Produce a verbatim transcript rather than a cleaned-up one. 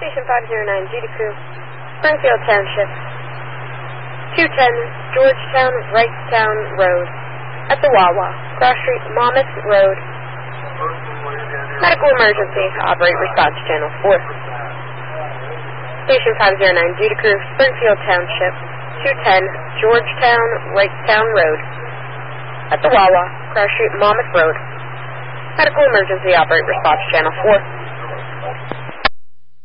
Station five zero nine, G D Crew, Springfield Township, two ten Georgetown, Wrightstown Road, at the Wawa, Cross Street, Monmouth Road. Medical emergency, operate response channel four. Station five zero nine, G D Crew, Springfield Township, two ten Georgetown, Wrightstown Road, at the Wawa, Cross Street, Monmouth Road. Medical emergency, operate response channel four.